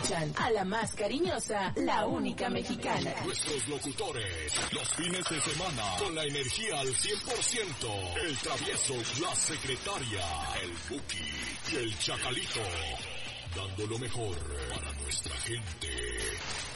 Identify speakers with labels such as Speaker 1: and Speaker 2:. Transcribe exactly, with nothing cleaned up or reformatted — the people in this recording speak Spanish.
Speaker 1: escuchan a la más cariñosa, la única mexicana.
Speaker 2: Nuestros locutores, los fines de semana, con la energía al cien por ciento. El travieso, la secretaria, el Buki y el Chacalito. Dando lo mejor para nuestra gente.